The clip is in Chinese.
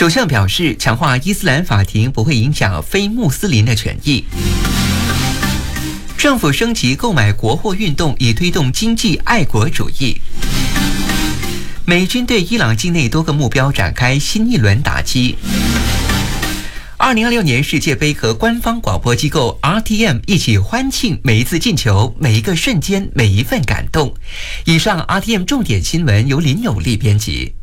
首相表示，强化伊斯兰法庭不会影响非穆斯林的权益。政府升级购买国货运动，以推动经济爱国主义。美军对伊朗境内多个目标展开新一轮打击。2026年世界杯和官方广播机构 RTM 一起欢庆每一次进球、每一个瞬间、每一份感动。以上 RTM 重点新闻由林有利编辑。